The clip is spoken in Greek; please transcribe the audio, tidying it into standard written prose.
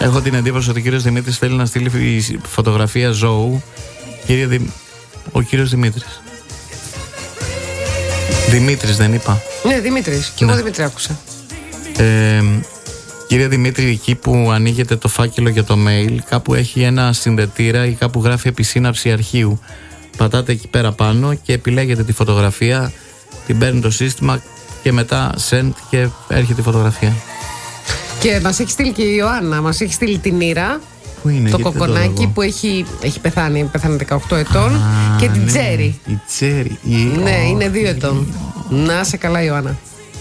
Έχω την εντύπωση ότι ο κύριος Δημήτρης θέλει να στείλει φωτογραφία ζώου. Ο κύριος Δημήτρης. Δημήτρης δεν είπα? Ναι, Δημήτρης. Και εγώ Δημήτρη άκουσα. Κύριε Δημήτρη, εκεί που ανοίγετε το φάκελο για το mail, κάπου έχει ένα συνδετήρα ή κάπου γράφει επισύναψη αρχείου. Πατάτε εκεί πέρα πάνω και επιλέγετε τη φωτογραφία, την παίρνει το σύστημα και μετά send και έρχεται η φωτογραφία. Και μας έχει στείλει και η Ιωάννα, μας έχει στείλει την Ήρα. Πού είναι, το κοκονάκι που έχει πεθάνει 18 ετών και την Τσέρι. Η Τσέρι. Ναι, είναι 2 ετών. Να σε καλά, Ιωάννα.